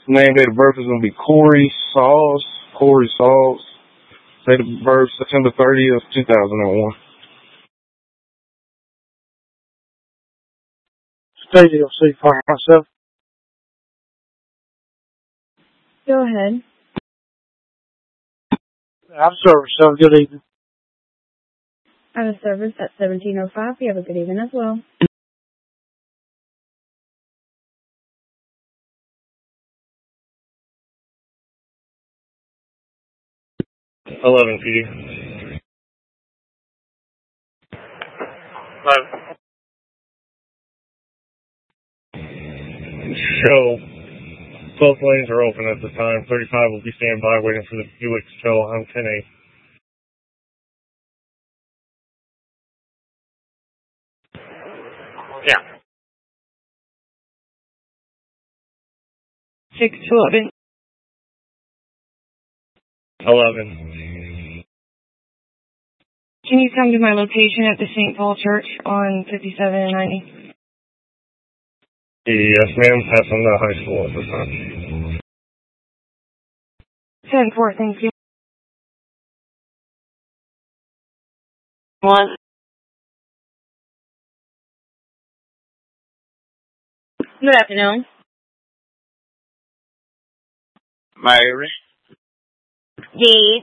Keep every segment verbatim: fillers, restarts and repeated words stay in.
Name, date of birth is going to be Corey Sauls. Corey Sauls. Date of birth, September thirtieth, two thousand one. Stacey, I'll see for myself. Go ahead. I'm service, so good evening. Out of service at seventeen oh five. You have a good evening as well. eleven P D. Five. Show. Both lanes are open at the time. thirty-five will be standing by waiting for the Buick to show on ten eight. Yeah. six to eleven. eleven. Can you come to my location at the Saint Paul Church on fifty-seven and ninety? Yes, ma'am. Passing the high school at this time. ten four, thank you. One. Good afternoon. Mary. Yes.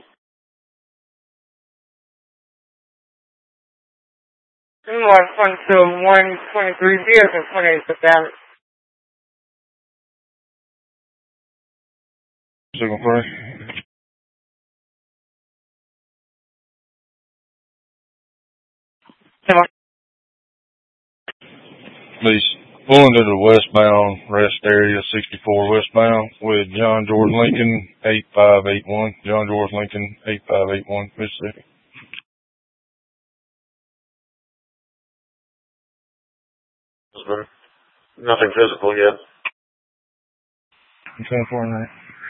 one twenty-two, one twenty-three, vehicle twenty-eight to damage. Second first. Please pull into the westbound rest area, sixty-four westbound, with John George Lincoln, eight five eight one. John George Lincoln, eight five eight one, Mississippi. Nothing physical yet. ten four nine.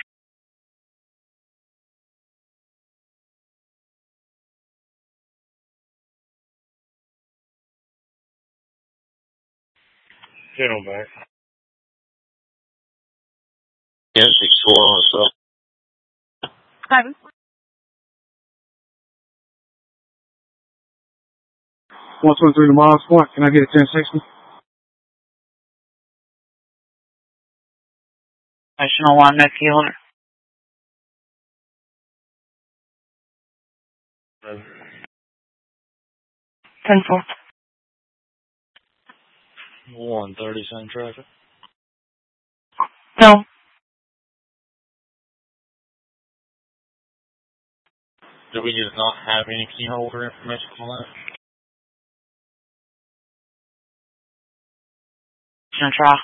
General back. Yeah, six four on so. Seven. one twenty-three to Miles Point. Can I get a ten sixty? National one, net killer. ten four. one thirty, same traffic. No. Do we just not have any key holder information on that? Can I try?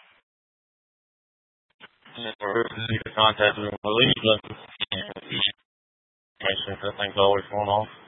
Or need to contact them, believe them. Make sure that thing's always going off.